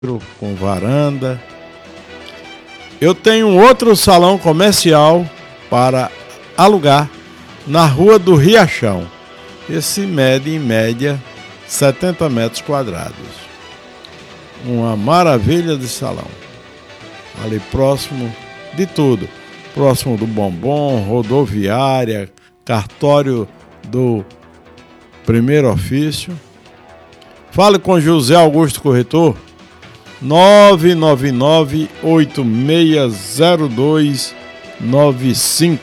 com varanda. Eu tenho um outro salão comercial para alugar na Rua do Riachão. Esse mede em média 70 metros quadrados. Uma maravilha de salão. Ali próximo de tudo. Próximo do Bombom, rodoviária, cartório do primeiro ofício. Fale com José Augusto Corretor, 999-860295.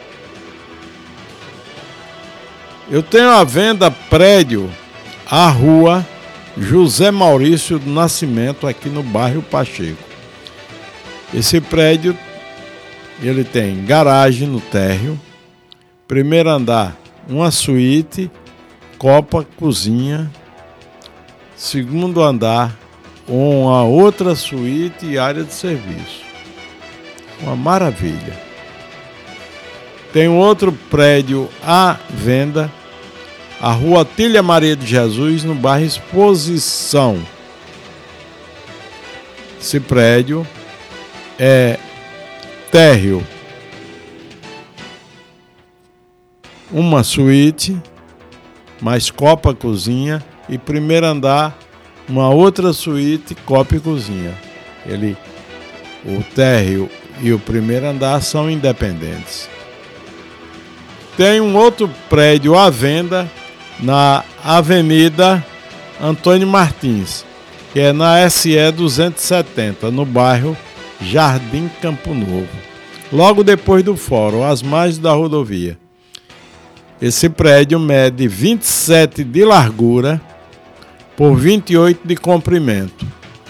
Eu tenho à venda prédio, a Rua José Maurício do Nascimento, aqui no bairro Pacheco. Esse prédio, ele tem garagem no térreo, primeiro andar, uma suíte, copa, cozinha, segundo andar, uma outra suíte e área de serviço. Uma maravilha. Tem outro prédio à venda, a Rua Tília Maria de Jesus, no bairro Exposição. Esse prédio é térreo, uma suíte, mais copa, cozinha, e primeiro andar, uma outra suíte, copa e cozinha. O térreo e o primeiro andar são independentes. Tem um outro prédio à venda na Avenida Antônio Martins, que é na SE 270, no bairro Jardim Campo Novo, logo depois do fórum, às margens da rodovia. Esse prédio mede 27 de largura por 28 de comprimento.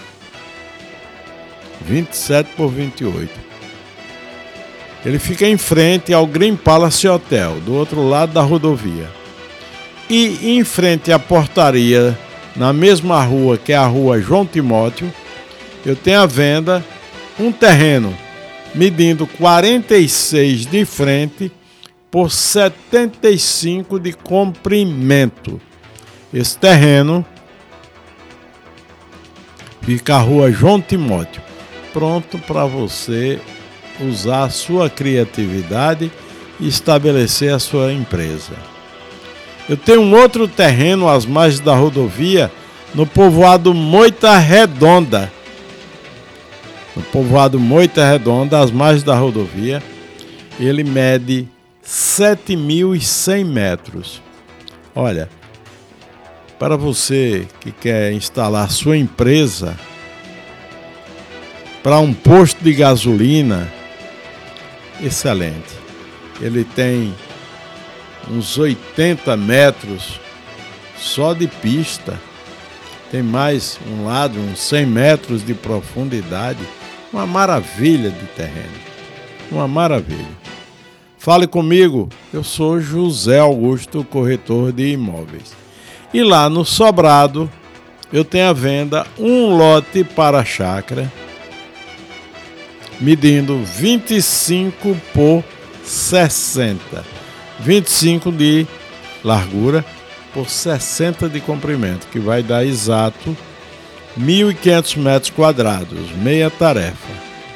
27 por 28. Ele fica em frente ao Green Palace Hotel, do outro lado da rodovia. E em frente à portaria, na mesma rua, que é a Rua João Timóteo, eu tenho à venda um terreno medindo 46 de frente por 75 de comprimento. Esse terreno fica a Rua João Timóteo, pronto para você usar a sua criatividade e estabelecer a sua empresa. Eu tenho um outro terreno às margens da rodovia, no povoado Moita Redonda. No povoado Moita Redonda, às margens da rodovia, ele mede 7.100 metros. Olha, para você que quer instalar sua empresa para um posto de gasolina, excelente. Ele tem uns 80 metros só de pista. Tem mais um lado, uns 100 metros de profundidade. Uma maravilha de terreno. Uma maravilha. Fale comigo, eu sou José Augusto, corretor de imóveis. E lá no sobrado, eu tenho à venda um lote para chácara, medindo 25 por 60. 25 de largura por 60 de comprimento, que vai dar exato 1.500 metros quadrados, meia tarefa.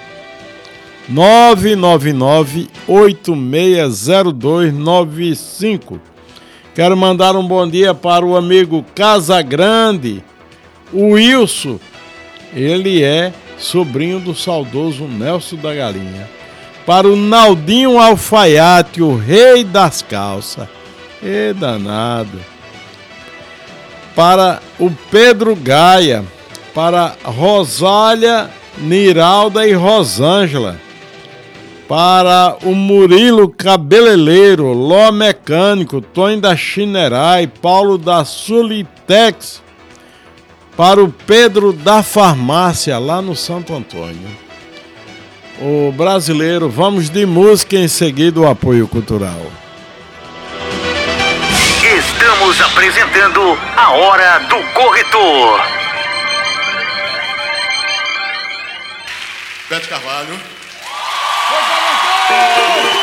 999-860295. Quero mandar um bom dia para o amigo Casagrande, o Wilson. Ele é sobrinho do saudoso Nelson da Galinha. Para o Naldinho Alfaiate, o rei das calças. E danado. Para o Pedro Gaia. Para Rosália, Niralda e Rosângela. Para o Murilo Cabeleireiro, Ló Mecânico, Tony da Chinerai, Paulo da Sulitex. Para o Pedro da Farmácia, lá no Santo Antônio. O brasileiro, vamos de música e em seguida o apoio cultural. Estamos apresentando a Hora do Corretor. Bete Carvalho.